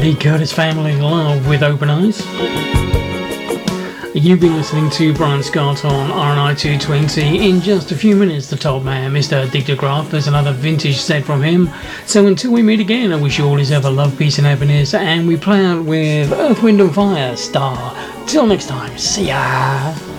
Lee Curtis Family Love with Open Eyes. You've been listening to Brian Scott on RNI 220. In just a few minutes, the top man, Mr. Dictograph, there's another vintage set from him. So until we meet again, I wish you all is ever love, peace and happiness, and we play out with Earth, Wind and Fire, Star. Till next time, see ya!